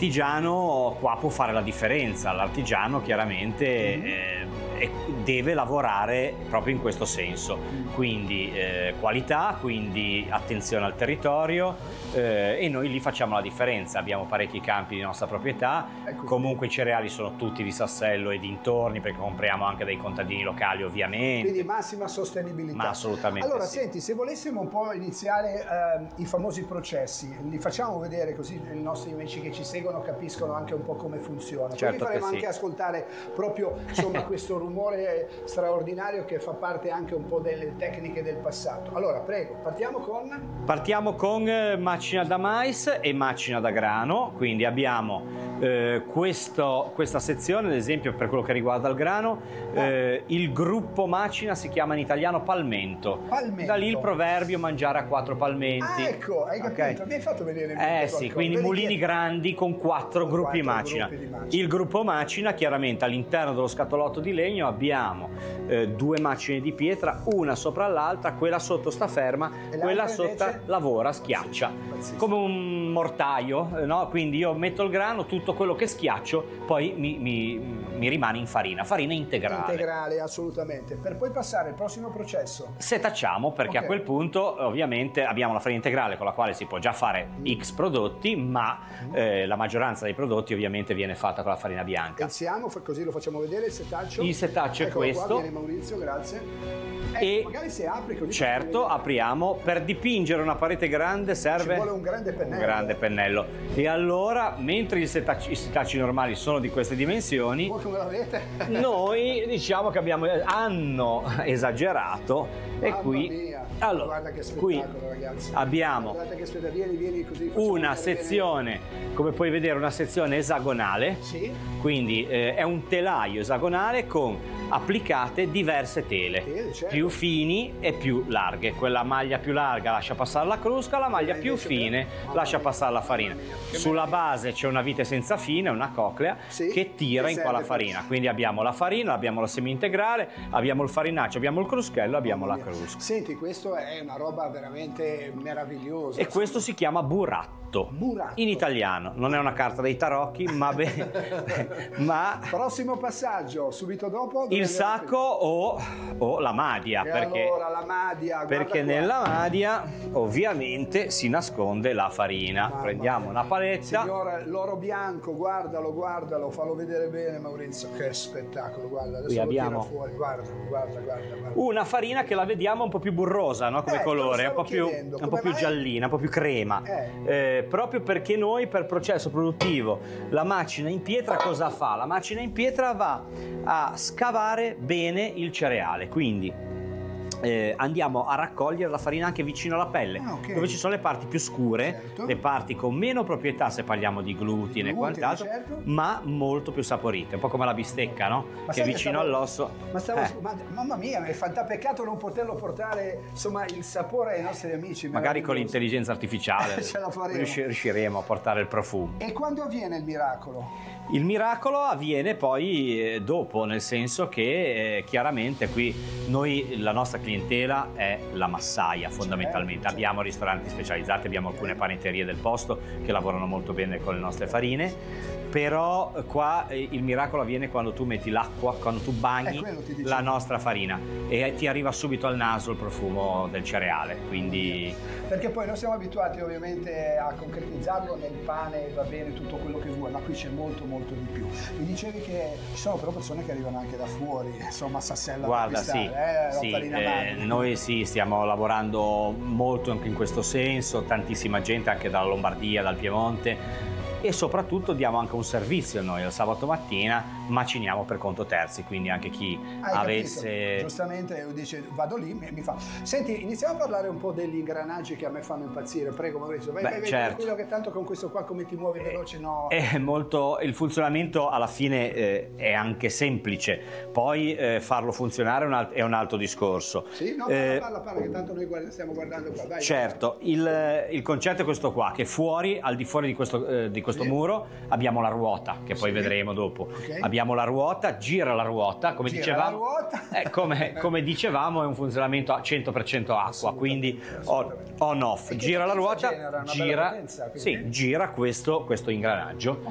l'artigiano qua può fare la differenza. L'artigiano chiaramente deve lavorare proprio in questo senso, quindi qualità, quindi attenzione al territorio, e noi lì facciamo la differenza. Abbiamo parecchi campi di nostra proprietà, comunque i cereali sono tutti di Sassello e dintorni, perché compriamo anche dai contadini locali ovviamente. Quindi massima sostenibilità. Ma assolutamente allora sì. Senti, se volessimo un po' iniziare i famosi processi, li facciamo vedere così i nostri amici che ci seguono capiscono anche un po' come funziona. Certo, poi vi faremo che sì. anche ascoltare proprio insomma questo rumore straordinario che fa parte anche un po' delle tecniche del passato. Allora prego, partiamo con macina da mais e macina da grano. Quindi abbiamo questa sezione, ad esempio, per quello che riguarda il grano, il gruppo macina si chiama in italiano palmento. Da lì il proverbio mangiare a 4 palmenti. Ecco, hai capito, okay. Mi hai fatto vedere sì, quindi mulini grandi con 4 gruppi macina. Il gruppo macina, chiaramente all'interno dello scatolotto di legno abbiamo 2 macine di pietra, una sopra l'altra, quella sotto sta ferma, quella sotto lavora, schiaccia, come un mortaio, no? Quindi io metto il grano, tutto quello che schiaccio poi mi rimane in farina integrale. Integrale, assolutamente. Per poi passare al prossimo processo. Setacciamo, perché a quel punto ovviamente abbiamo la farina integrale con la quale si può già fare X prodotti, ma la maggioranza dei prodotti ovviamente viene fatta con la farina bianca. Iniziamo, così lo facciamo vedere il setaccio. Il setaccio è questo. Qua, viene Maurizio, grazie. E magari se apri così. Certo, apriamo. Per dipingere una parete grande serve ci vuole un grande pennello. Un grande pennello. E allora, mentre i setacci normali sono di queste dimensioni, voi come la vedete? Noi diciamo che hanno esagerato. Mamma e qui mia. allora, guarda che qui spettacolo, ragazzi. abbiamo vieni così, una sezione, come puoi vedere, una sezione esagonale. Sì. Quindi è un telaio esagonale con applicate diverse tele, certo. Più fini e più larghe. Quella maglia più larga lascia passare la crusca, la maglia più fine lascia passare la farina. Sulla base c'è una vite senza fine, una coclea, che tira in qua la farina. Quindi abbiamo la farina, abbiamo la semi integrale, abbiamo il farinaccio, abbiamo il cruschello, abbiamo la crusca. Senti, questo è una roba veramente meravigliosa. E questo si chiama buratto. In italiano, non è una carta dei tarocchi, ma prossimo passaggio, subito dopo il sacco o la madia, perché, allora, la madia, perché nella madia ovviamente si nasconde la farina. Prendiamo una paletta. Signora, l'oro bianco, guardalo, fallo vedere bene Maurizio, che spettacolo, guarda, adesso qui abbiamo fuori, guarda. Una farina che la vediamo un po' più burrosa, no? Come colore, un po' più giallina, un po' più crema. Proprio perché noi, per processo produttivo, la macina in pietra cosa fa? La macina in pietra va a scavare bene il cereale, quindi andiamo a raccogliere la farina anche vicino alla pelle, dove ci sono le parti più scure, le parti con meno proprietà, se parliamo di glutine e quant'altro, ma molto più saporite, un po' come la bistecca, no? Che è vicino all'osso. Mamma mia, è peccato non poterlo portare, insomma, il sapore ai nostri amici. Magari con l'intelligenza artificiale ce la faremo. riusciremo a portare il profumo. E quando avviene il miracolo? Il miracolo avviene poi dopo, nel senso che chiaramente qui la nostra clientela è la massaia fondamentalmente. Abbiamo ristoranti specializzati, abbiamo alcune panetterie del posto che lavorano molto bene con le nostre farine, però qua il miracolo avviene quando tu metti l'acqua, quando tu bagni la nostra farina e ti arriva subito al naso il profumo del cereale, quindi... Perché poi noi siamo abituati ovviamente a concretizzarlo nel pane, va bene tutto quello che vuoi, ma qui c'è molto di più. Mi dicevi che ci sono però persone che arrivano anche da fuori, insomma, Sassello. Guarda, noi stiamo lavorando molto anche in questo senso, tantissima gente anche dalla Lombardia, dal Piemonte. E soprattutto diamo anche un servizio noi, il sabato mattina maciniamo per conto terzi, quindi anche chi avesse... Capito. Giustamente dice vado lì, mi fa... Senti, iniziamo a parlare un po' degli ingranaggi che a me fanno impazzire, prego Maurizio, vai, certo. Quello che tanto con questo qua come ti muovi veloce, no? È molto... Il funzionamento alla fine è anche semplice, poi farlo funzionare è un altro discorso. Sì, no, parla che tanto noi stiamo guardando qua, vai. Certo, il concetto è questo qua, che fuori, al di fuori di questo muro abbiamo la ruota, che poi vedremo dopo. Abbiamo la ruota, gira la ruota, come dicevamo, come dicevamo è un funzionamento a 100% acqua, quindi on-off, gira la ruota, gira questo ingranaggio.